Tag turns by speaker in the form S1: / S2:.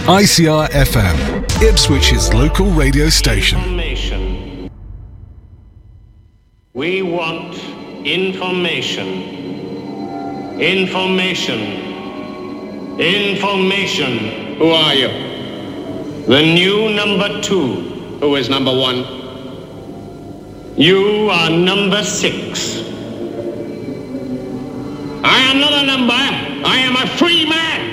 S1: ICR FM, Ipswich's local radio station.
S2: Information. We want information. Information. Information.
S3: Who are you?
S2: The new number 2.
S3: Who is number 1?
S2: You are number 6.
S3: I am not a number. I am a free man.